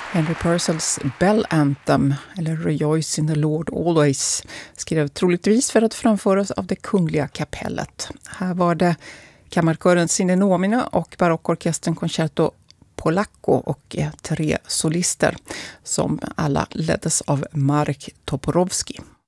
Henry Purcells Bell Anthem, eller Rejoice in the Lord Always, skrev troligtvis för att framföras av det kungliga kapellet. Här var det kammarkören Sine Nomine och barockorkestern Concerto Polacco och 3 solister som alla leddes av Marek Toporowski.